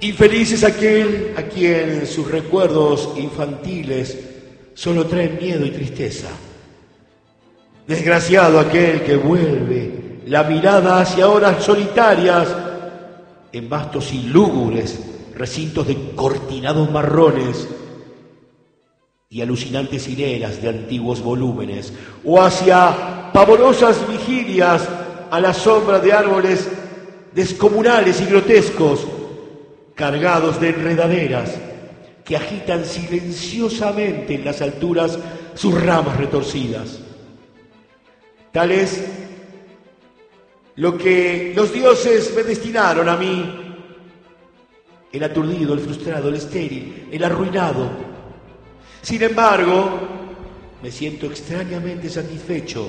Infeliz es aquel a quien sus recuerdos infantiles solo traen miedo y tristeza. Desgraciado aquel que vuelve la mirada hacia horas solitarias en vastos y lúgubres recintos de cortinados marrones y alucinantes hileras de antiguos volúmenes, o hacia pavorosas vigilias a la sombra de árboles descomunales y grotescos, cargados de enredaderas que agitan silenciosamente en las alturas sus ramas retorcidas. Tal es lo que los dioses me destinaron a mí, el aturdido, el frustrado, el estéril, el arruinado. Sin embargo, me siento extrañamente satisfecho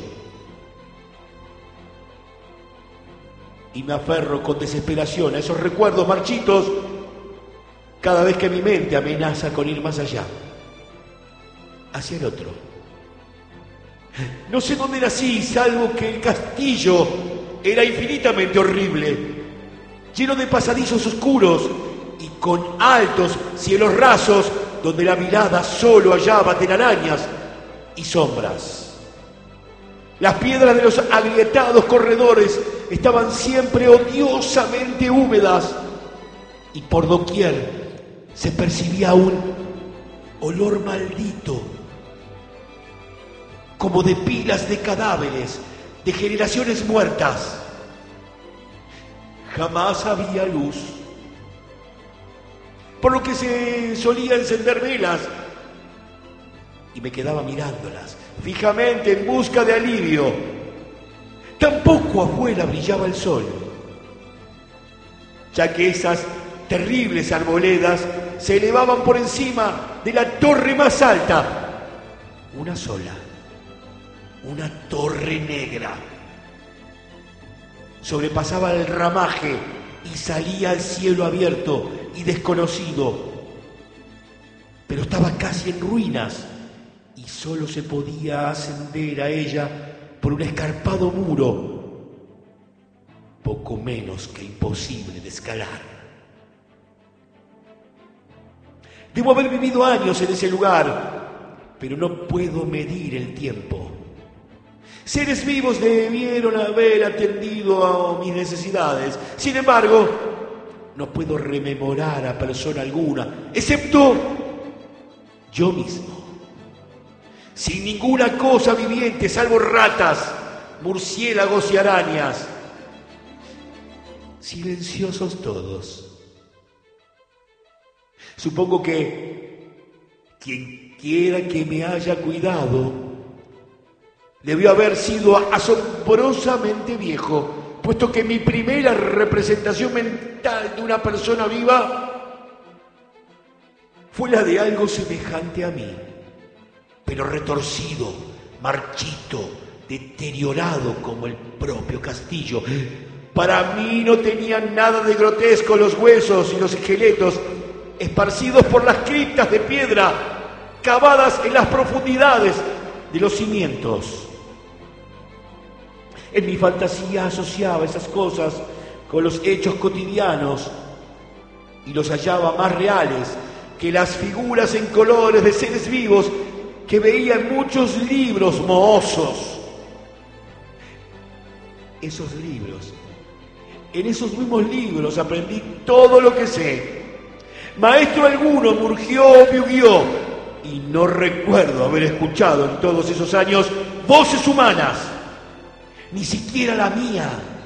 y me aferro con desesperación a esos recuerdos marchitos cada vez que mi mente amenaza con ir más allá, hacia el otro. No sé dónde nací, salvo que el castillo era infinitamente horrible, lleno de pasadizos oscuros y con altos cielos rasos donde la mirada solo hallaba telarañas y sombras. Las piedras de los agrietados corredores estaban siempre odiosamente húmedas y por doquier se percibía un olor maldito, como de pilas de cadáveres, de generaciones muertas. Jamás había luz, por lo que se solía encender velas, y me quedaba mirándolas fijamente en busca de alivio. Tampoco afuera brillaba el sol, ya que esas terribles arboledas se elevaban por encima de la torre más alta, una sola, una torre negra. Sobrepasaba el ramaje y salía al cielo abierto y desconocido, pero estaba casi en ruinas y solo se podía ascender a ella por un escarpado muro, poco menos que imposible de escalar. Debo haber vivido años en ese lugar, pero no puedo medir el tiempo. Seres vivos debieron haber atendido a mis necesidades. Sin embargo, no puedo rememorar a persona alguna, excepto yo mismo. Sin ninguna cosa viviente, salvo ratas, murciélagos y arañas. Silenciosos todos. Supongo que quien quiera que me haya cuidado debió haber sido asombrosamente viejo, puesto que mi primera representación mental de una persona viva fue la de algo semejante a mí, pero retorcido, marchito, deteriorado como el propio castillo. Para mí no tenían nada de grotesco los huesos y los esqueletos esparcidos por las criptas de piedra cavadas en las profundidades de los cimientos. En mi fantasía asociaba esas cosas con los hechos cotidianos y los hallaba más reales que las figuras en colores de seres vivos que veía en muchos libros mohosos. Esos libros, en esos mismos libros aprendí todo lo que sé. Maestro alguno me urgió o me guió, y no recuerdo haber escuchado en todos esos años voces humanas, ni siquiera la mía,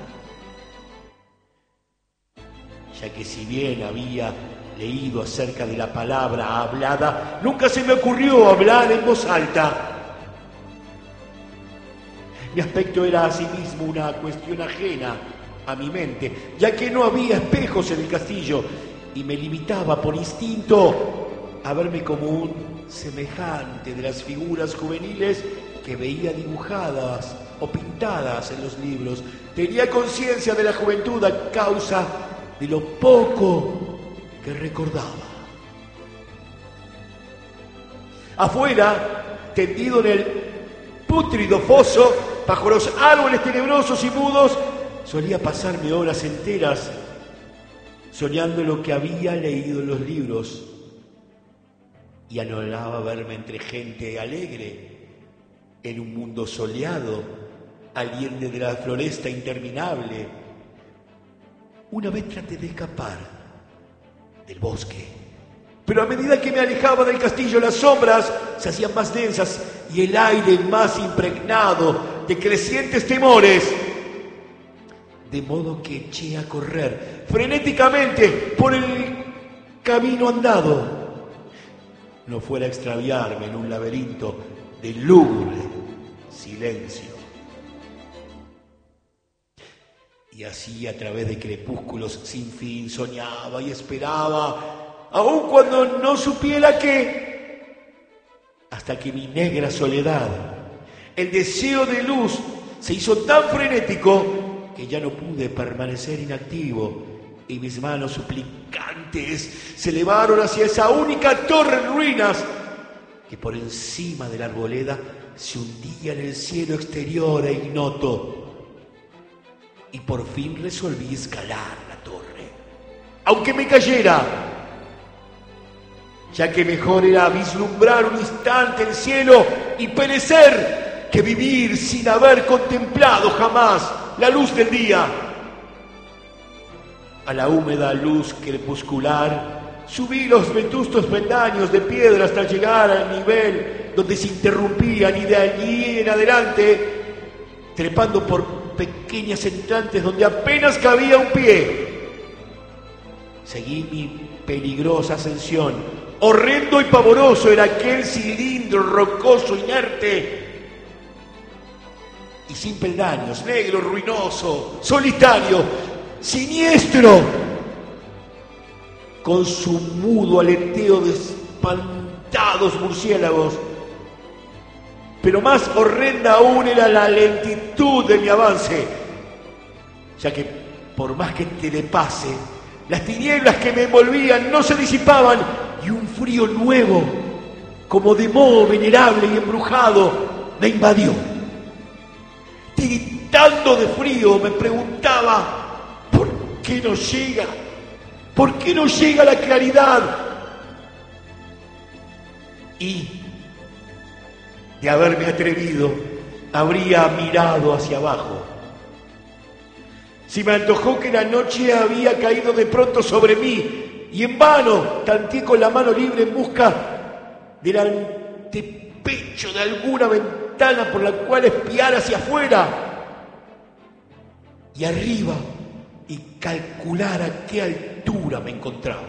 ya que si bien había leído acerca de la palabra hablada, nunca se me ocurrió hablar en voz alta. Mi aspecto era asimismo una cuestión ajena a mi mente, ya que no había espejos en el castillo y me limitaba por instinto a verme como un semejante de las figuras juveniles que veía dibujadas o pintadas en los libros. Tenía conciencia de la juventud a causa de lo poco que recordaba. Afuera, tendido en el pútrido foso, bajo los árboles tenebrosos y mudos, solía pasarme horas enteras soñando lo que había leído en los libros, y anhelaba verme entre gente alegre, en un mundo soleado, al irme de la floresta interminable. Una vez traté de escapar del bosque, pero a medida que me alejaba del castillo, las sombras se hacían más densas y el aire más impregnado de crecientes temores. De modo que eché a correr frenéticamente por el camino andado, no fuera a extraviarme en un laberinto de lúgubre silencio. Y así, a través de crepúsculos sin fin, soñaba y esperaba, aun cuando no supiera qué, hasta que mi negra soledad, el deseo de luz, se hizo tan frenético que ya no pude permanecer inactivo, y mis manos suplicantes se elevaron hacia esa única torre en ruinas que por encima de la arboleda se hundía en el cielo exterior e ignoto. Y por fin resolví escalar la torre, aunque me cayera, ya que mejor era vislumbrar un instante el cielo y perecer que vivir sin haber contemplado jamás la luz del día. A la húmeda luz crepuscular subí los vetustos peldaños de piedra hasta llegar al nivel donde se interrumpían, y de allí en adelante, trepando por pequeñas entrantes donde apenas cabía un pie, seguí mi peligrosa ascensión. Horrendo y pavoroso era aquel cilindro rocoso, inerte y sin peldaños, negro, ruinoso, solitario, siniestro, con su mudo aleteo de espantados murciélagos. Pero más horrenda aún era la lentitud de mi avance, ya que por más que telepase, las tinieblas que me envolvían no se disipaban, y un frío nuevo, como de moho venerable y embrujado, me invadió. Tiritando de frío, me preguntaba: ¿por qué no llega? ¿Por qué no llega la claridad? Y, de haberme atrevido, habría mirado hacia abajo. Si me antojó que la noche había caído de pronto sobre mí, y en vano tanteé con la mano libre en busca del antepecho de alguna ventana por la cual espiar hacia afuera y arriba, y calcular a qué altura me encontraba.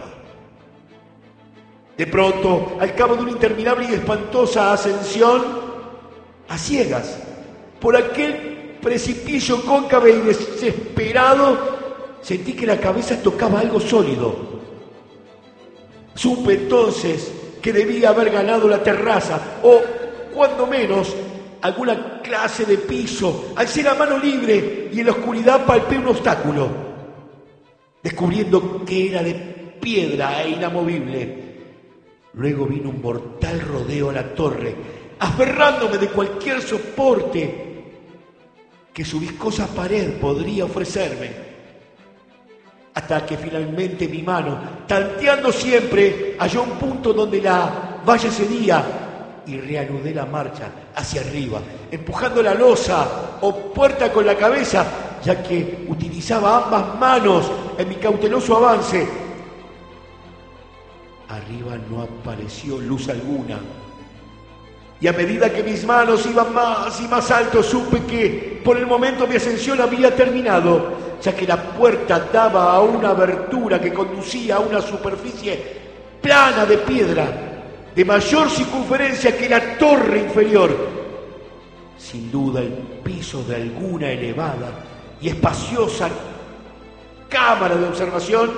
De pronto, al cabo de una interminable y espantosa ascensión, a ciegas, por aquel precipicio cóncavo y desesperado, sentí que la cabeza tocaba algo sólido. Supe entonces que debía haber ganado la terraza, o, cuando menos, alguna clase de piso. Alcé la mano libre y en la oscuridad palpé un obstáculo, descubriendo que era de piedra e inamovible. Luego vino un mortal rodeo a la torre, aferrándome de cualquier soporte que su viscosa pared podría ofrecerme, hasta que finalmente mi mano, tanteando siempre, halló un punto donde la valla cedía, y reanudé la marcha hacia arriba, empujando la losa o puerta con la cabeza, ya que utilizaba ambas manos en mi cauteloso avance. Arriba no apareció luz alguna, y a medida que mis manos iban más y más alto, supe que por el momento mi ascensión había terminado, ya que la puerta daba a una abertura que conducía a una superficie plana de piedra, de mayor circunferencia que la torre inferior. Sin duda el piso de alguna elevada y espaciosa cámara de observación,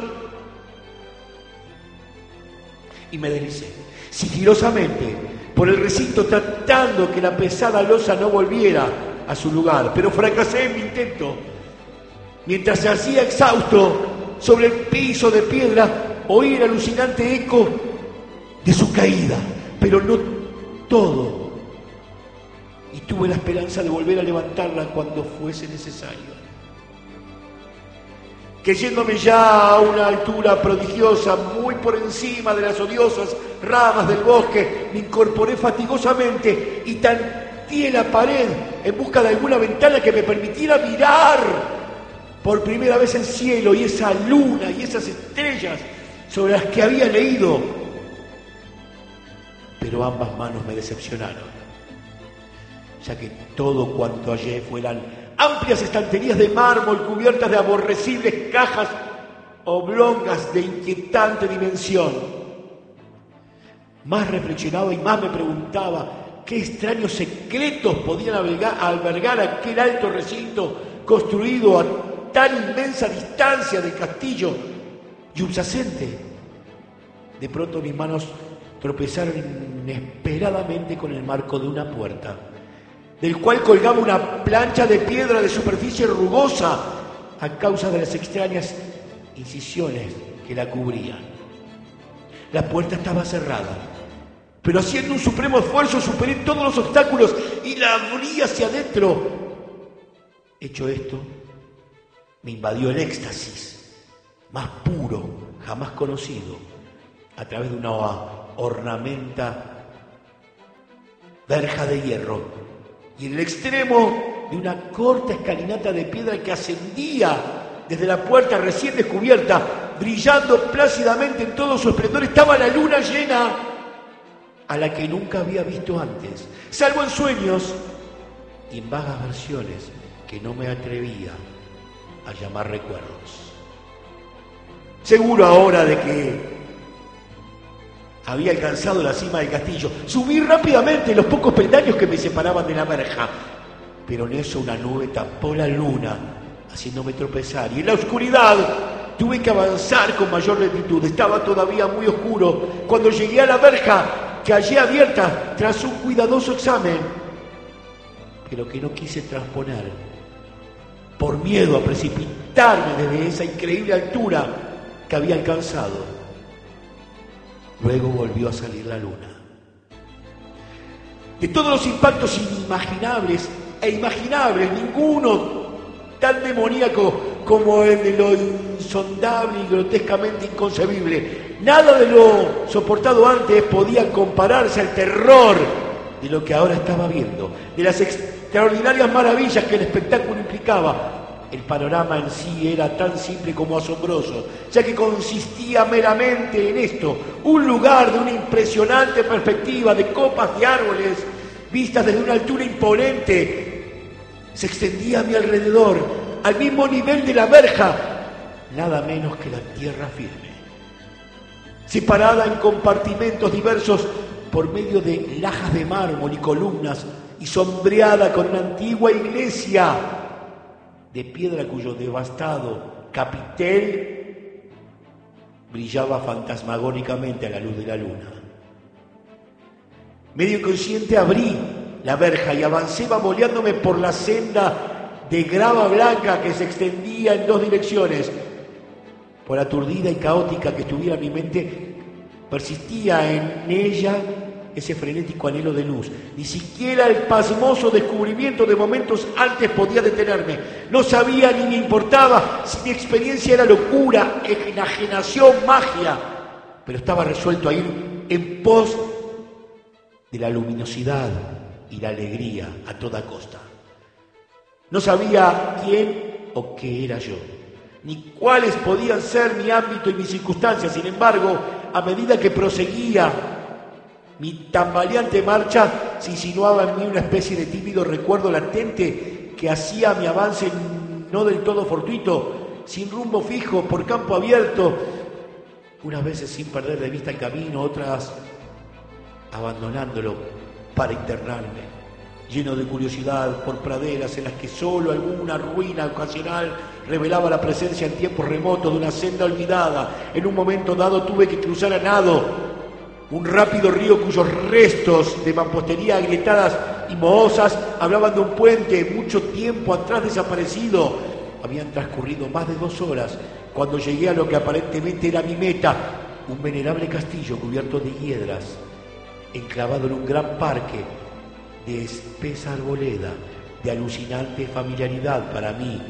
y me deslicé sigilosamente por el recinto, tratando que la pesada losa no volviera a su lugar, pero fracasé en mi intento. Mientras yacía exhausto sobre el piso de piedra, oí el alucinante eco de su caída, pero no todo, y tuve la esperanza de volver a levantarla cuando fuese necesario. que yéndome ya a una altura prodigiosa, muy por encima de las odiosas ramas del bosque, me incorporé fatigosamente y tanteé la pared en busca de alguna ventana que me permitiera mirar por primera vez el cielo y esa luna y esas estrellas sobre las que había leído. Pero ambas manos me decepcionaron, ya que todo cuanto hallé fueran amplias estanterías de mármol cubiertas de aborrecibles cajas oblongas de inquietante dimensión. Más reflexionaba y más me preguntaba qué extraños secretos podían albergar aquel alto recinto construido a tan inmensa distancia del castillo yuxacente. De pronto mis manos tropezaron inesperadamente con el marco de una puerta, del cual colgaba una plancha de piedra de superficie rugosa a causa de las extrañas incisiones que la cubrían. La puerta estaba cerrada, pero haciendo un supremo esfuerzo superé todos los obstáculos y la abrí hacia adentro. Hecho esto, me invadió el éxtasis más puro jamás conocido a través de una ornamenta verja de hierro y en el extremo de una corta escalinata de piedra que ascendía desde la puerta recién descubierta, brillando plácidamente en todo su esplendor, estaba la luna llena, a la que nunca había visto antes, salvo en sueños y en vagas versiones que no me atrevía a llamar recuerdos. Seguro ahora de que había alcanzado la cima del castillo, subí rápidamente los pocos peldaños que me separaban de la verja, pero en eso una nube tapó la luna, haciéndome tropezar, y en la oscuridad tuve que avanzar con mayor lentitud. Estaba todavía muy oscuro cuando llegué a la verja, que hallé abierta tras un cuidadoso examen, pero que no quise transponer, por miedo a precipitarme desde esa increíble altura que había alcanzado. Luego volvió a salir la luna. De todos los impactos inimaginables e imaginables, ninguno tan demoníaco como el de lo insondable y grotescamente inconcebible. Nada de lo soportado antes podía compararse al terror de lo que ahora estaba viendo, de las extraordinarias maravillas que el espectáculo implicaba. El panorama en sí era tan simple como asombroso, ya que consistía meramente en esto: un lugar de una impresionante perspectiva de copas de árboles vistas desde una altura imponente. Se extendía a mi alrededor, al mismo nivel de la verja, nada menos que la tierra firme, separada en compartimentos diversos por medio de lajas de mármol y columnas, y sombreada con una antigua iglesia de piedra cuyo devastado capitel brillaba fantasmagóricamente a la luz de la luna. Medio inconsciente abrí la verja y avancé bamboleándome por la senda de grava blanca que se extendía en dos direcciones. Por aturdida y caótica que estuviera mi mente, persistía en ella ese frenético anhelo de luz. Ni siquiera el pasmoso descubrimiento de momentos antes podía detenerme. No sabía ni me importaba si mi experiencia era locura, enajenación, magia, pero estaba resuelto a ir en pos de la luminosidad y la alegría a toda costa. No sabía quién o qué era yo, ni cuáles podían ser mi ámbito y mis circunstancias. Sin embargo, a medida que proseguía mi tambaleante marcha, se insinuaba en mí una especie de tímido recuerdo latente que hacía mi avance no del todo fortuito, sin rumbo fijo, por campo abierto, unas veces sin perder de vista el camino, otras abandonándolo para internarme, lleno de curiosidad por praderas en las que solo alguna ruina ocasional revelaba la presencia en tiempos remotos de una senda olvidada. En un momento dado tuve que cruzar a nado un rápido río cuyos restos de mampostería agrietadas y mohosas hablaban de un puente mucho tiempo atrás desaparecido. Habían transcurrido más de 2 horas cuando llegué a lo que aparentemente era mi meta, un venerable castillo cubierto de hiedras, enclavado en un gran parque de espesa arboleda, de alucinante familiaridad para mí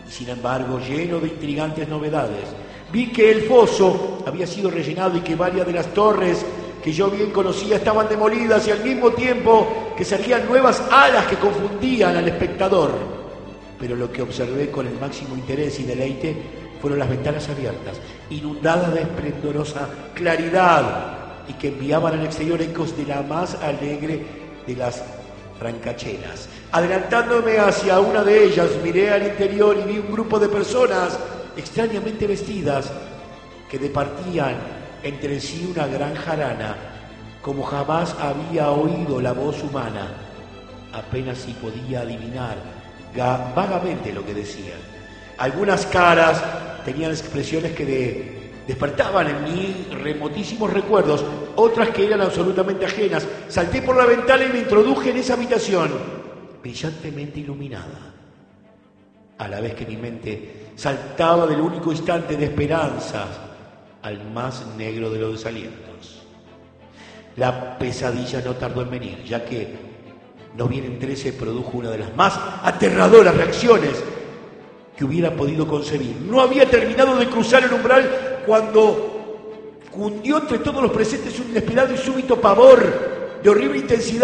y sin embargo lleno de intrigantes novedades. Vi que el foso había sido rellenado y que varias de las torres que yo bien conocía estaban demolidas y al mismo tiempo que salían nuevas alas que confundían al espectador. Pero lo que observé con el máximo interés y deleite fueron las ventanas abiertas, inundadas de esplendorosa claridad y que enviaban al exterior ecos de la más alegre de las francachelas. Adelantándome hacia una de ellas, miré al interior y vi un grupo de personas extrañamente vestidas que departían entre sí una gran jarana, como jamás había oído la voz humana. Apenas si podía adivinar vagamente lo que decían. Algunas caras tenían expresiones que despertaban en mí remotísimos recuerdos, otras que eran absolutamente ajenas. Salté por la ventana y me introduje en esa habitación, brillantemente iluminada, a la vez que mi mente saltaba del único instante de esperanza al más negro de los desalientos. La pesadilla no tardó en venir, ya que no bien entré se produjo una de las más aterradoras reacciones que hubiera podido concebir. No había terminado de cruzar el umbral cuando cundió entre todos los presentes un inesperado y súbito pavor de horrible intensidad.